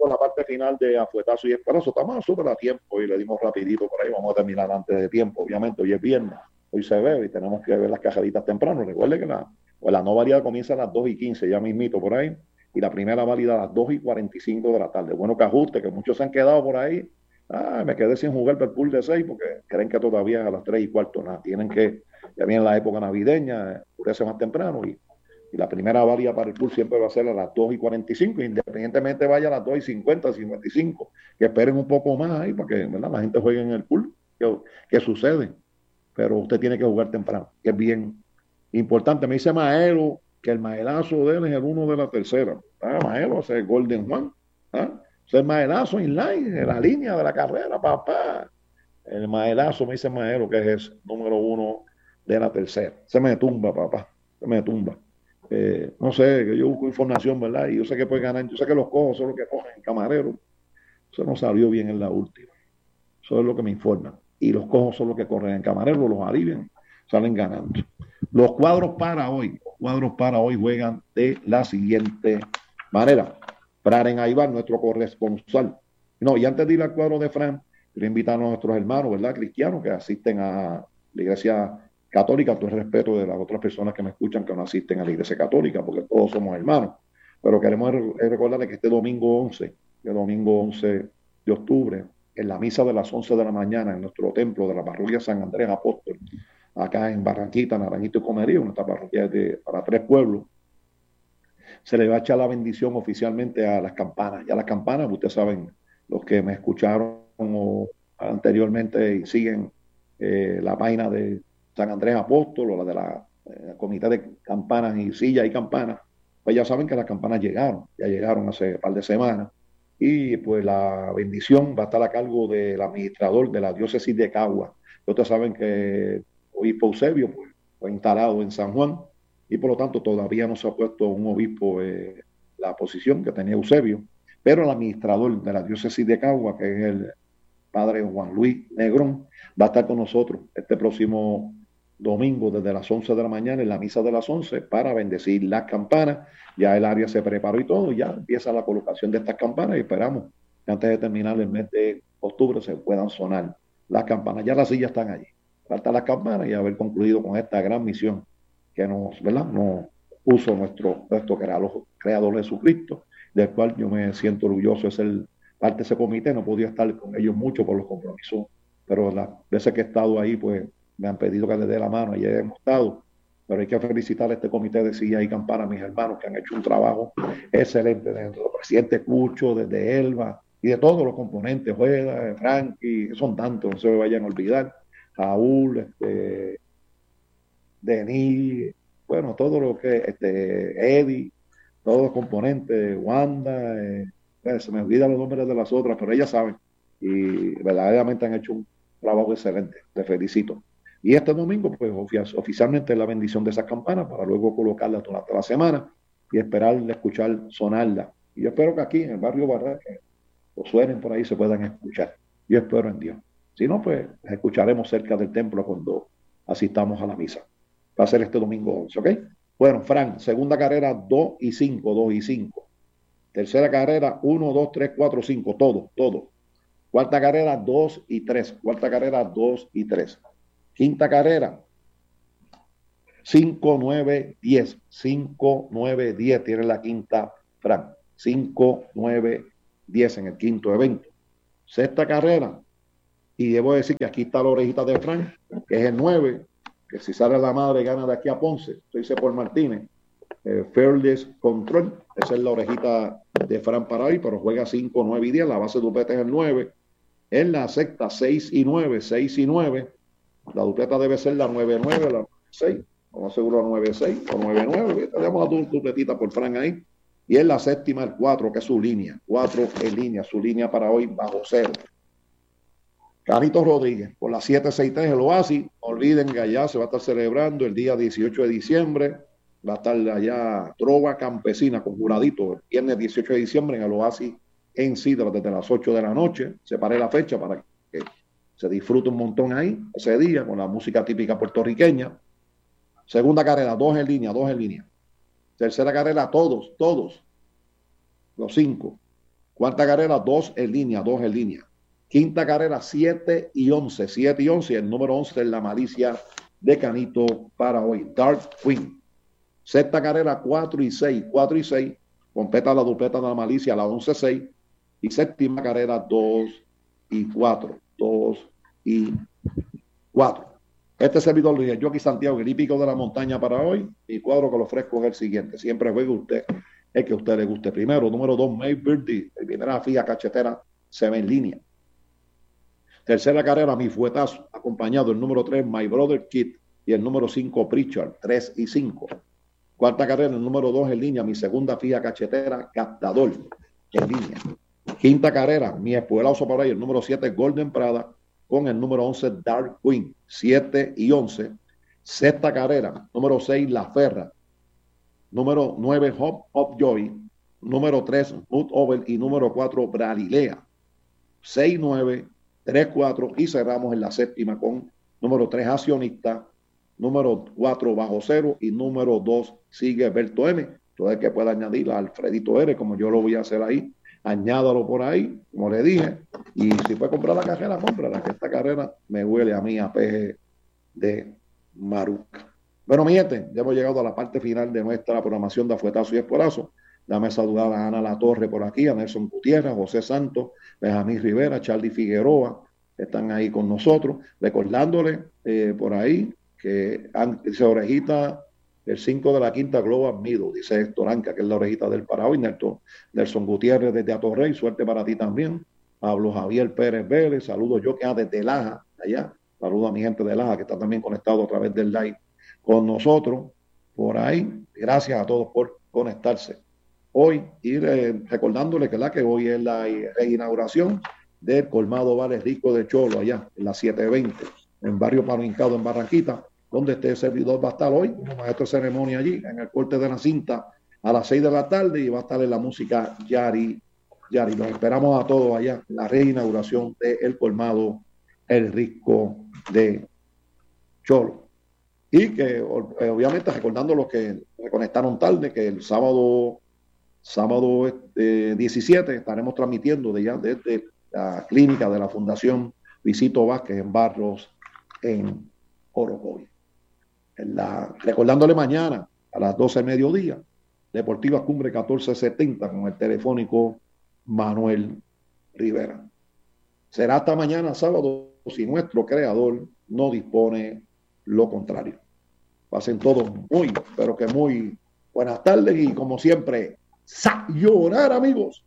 a la parte final de Afuetazo y Esperazo. Estamos súper a tiempo y le dimos rapidito por ahí. Vamos a terminar antes de tiempo, obviamente. Hoy es viernes, hoy se ve y tenemos que ver las cajaditas temprano. Recuerde que la no válida comienza a las 2:15, ya mismito por ahí, y la primera válida a las 2:45 de la tarde. Bueno que ajuste, que muchos se han quedado por ahí. Me quedé sin jugar para el pool de 6 porque creen que todavía a las 3:15. Nada, tienen que, ya viene la época navideña, oscurece más temprano y la primera válida para el pool siempre va a ser a las 2:45, independientemente vaya a las 2:50, 55, que esperen un poco más ahí para que, ¿verdad?, la gente juegue en el pool, que sucede, pero usted tiene que jugar temprano, que es bien importante. Me dice Maelo que el maelazo de él es el 1 de la tercera. Maelo, ese es Golden Juan. Ese es el maelazo inline, en la línea de la carrera, papá. El maelazo, me dice Maelo, que es el número 1 de la tercera. Se me tumba, papá, se me tumba. No sé, que yo busco información, ¿verdad? Y yo sé que puede ganar, yo sé que los cojos son los que cogen el camarero. Eso no salió bien en la última. Eso es lo que me informa. Y los cojos son los que corren en camarero, los alivian, salen ganando. Los cuadros para hoy juegan de la siguiente manera. Fran Aybar, nuestro corresponsal. No, y antes de ir al cuadro de Fran, quiero invitar a nuestros hermanos, ¿verdad?, cristianos que asisten a la iglesia católica. Todo el respeto de las otras personas que me escuchan que no asisten a la iglesia católica, porque todos somos hermanos. Pero queremos recordarles que este domingo 11 de octubre, en la misa de las 11 de la mañana en nuestro templo de la parroquia San Andrés Apóstol, acá en Barranquita, Naranjito y Comerío, nuestra parroquia para 3 pueblos, se le va a echar la bendición oficialmente a las campanas. Ya las campanas, ustedes saben, los que me escucharon anteriormente y siguen la página de San Andrés Apóstol o la de la comité de campanas y sillas y campanas, pues ya saben que las campanas ya llegaron hace un par de semanas. Y pues la bendición va a estar a cargo del administrador de la diócesis de Cagua. Ustedes saben que obispo Eusebio pues, fue instalado en San Juan y por lo tanto todavía no se ha puesto un obispo la posición que tenía Eusebio, pero el administrador de la diócesis de Cagua, que es el padre Juan Luis Negrón, va a estar con nosotros este próximo domingo desde las 11 de la mañana en la misa de las 11 para bendecir las campanas. Ya el área se preparó y todo, ya empieza la colocación de estas campanas y esperamos que antes de terminar el mes de octubre se puedan sonar las campanas. Ya las sillas están allí. Faltan las campanas y haber concluido con esta gran misión que nos puso nuestro creador Jesucristo, del cual yo me siento orgulloso de ser parte de ese comité. No podía estar con ellos mucho por los compromisos, pero las veces que he estado ahí, pues me han pedido que les dé la mano y hemos estado. Pero hay que felicitar a este comité de sillas y campanas, mis hermanos, que han hecho un trabajo excelente, desde el presidente Cucho, desde Elba y de todos los componentes, Juega, Frankie, son tantos, no se me vayan a olvidar, Raúl, Denis, bueno, todo lo que, Eddie, todos los componentes, Wanda, se me olvidan los nombres de las otras, pero ellas saben, y verdaderamente han hecho un trabajo excelente, te felicito. Y este domingo, pues oficialmente la bendición de esas campanas para luego colocarlas durante la semana y esperar escuchar sonarlas. Y yo espero que aquí en el barrio Barra, que o suenen por ahí, se puedan escuchar. Yo espero en Dios. Si no, pues las escucharemos cerca del templo cuando asistamos a la misa. Va a ser este domingo 11, ¿ok? Bueno, Fran, segunda carrera 2 y 5, 2 y 5. Tercera carrera 1, 2, 3, 4, 5, todo. Cuarta carrera 2 y 3. Cuarta carrera 2 y 3. Quinta carrera 5, 9, 10. 5, 9, 10 tiene la quinta, Fran. 5, 9, 10 en el quinto evento. Sexta carrera, y debo decir que aquí está la orejita de Fran, que es el 9, que si sale la madre gana de aquí a Ponce. Esto dice por Martínez. Fearless Control, esa es la orejita de Fran para hoy, pero juega 5, 9 y 10. La base de dupleta es el 9. En la sexta 6 y 9, 6 y 9. La dupleta debe ser la 9-9, la 6. Vamos seguro la 9-6 o 9-9. Tenemos la dupletita por Fran ahí. Y en la séptima el 4, que es su línea. 4 en línea, su línea para hoy bajo cero. Carlitos Rodríguez, por la 763 el Oasis. No olviden que allá se va a estar celebrando el día 18 de diciembre. Va a estar allá Trova Campesina con juradito el viernes 18 de diciembre en el Oasis en Sidra desde las 8 de la noche. Separé la fecha para que se disfrute un montón ahí ese día con la música típica puertorriqueña. Segunda carrera, 2 en línea, 2 en línea. Tercera carrera, todos, los 5. Cuarta carrera, 2 en línea, 2 en línea. Quinta carrera, 7 y 11. 7 y 11. El número 11 es la malicia de Canito para hoy. Dark Queen. Sexta carrera, 4 y 6. 4 y 6. Completa la dupleta de la malicia, la 11-6. Y séptima carrera, 2 y 4. 2 y 4. Este servidor Luis Jockey Santiago, el hípico de la montaña para hoy. Mi cuadro que lo ofrezco es el siguiente. Siempre juegue usted el que a usted le guste. Primero, número 2, May Birdie. Primera fija cachetera, se ve en línea. Tercera carrera, Mi Fuetazo, acompañado el número 3, My Brother Kid, y el número 5, Pritchard, 3 y 5. Cuarta carrera, el número 2 en línea, mi segunda fija cachetera, Captador, en línea. Quinta carrera, Mi Espuelazo para ahí, el número 7, Golden Prada, con el número 11, Dark Queen, 7 y 11. Sexta carrera, número 6, La Ferra, número 9, Hop Joy, número 3, Mood Over, y número 4, Bralilea. 6, 9, 3, 4, y cerramos en la séptima con número 3, Accionista, número 4, Bajo Cero, y número 2, Sigue Berto M. Todo el que pueda añadir a Alfredito R, como yo lo voy a hacer ahí, añádalo por ahí, como le dije, y si puede comprar la carrera, cómprala, que esta carrera me huele a mí a peje de maruca. Bueno, mi gente, ya hemos llegado a la parte final de nuestra programación de Afuetazo y Esporazo. Dame saludar a Ana La Torre por aquí, a Nelson Gutiérrez, José Santos, Benjamín Rivera, Charlie Figueroa, están ahí con nosotros, recordándole por ahí que dice Orejita, el 5 de la quinta Global Middle, dice Héctor Anca, que es la orejita del para hoy. Nelson Gutiérrez desde Atorrey, suerte para ti también. Pablo Javier Pérez Vélez, saludos yo que desde Laja, allá, saludo a mi gente de Laja que está también conectado a través del live con nosotros por ahí. Gracias a todos por conectarse hoy y recordándole que hoy es la reinauguración del colmado Vales Rico de Cholo allá en la 720 en Barrio Palo Hincado en Barranquita, donde este servidor va a estar hoy como maestro de ceremonia allí en el corte de la cinta a las 6 de la tarde y va a estar en la música Yari. Los esperamos a todos allá en la reinauguración del colmado El Rico de Cholo. Y que obviamente recordando los que se conectaron tarde, que el sábado 17 estaremos transmitiendo desde la clínica de la Fundación Luisito Vázquez en Barros, en Orocovi. Recordándole mañana a las 12 del mediodía, Deportiva Cumbre 1470 con el telefónico Manuel Rivera. Será hasta mañana sábado si nuestro creador no dispone lo contrario. Pasen todos muy, pero que muy buenas tardes y como siempre, sayonara amigos.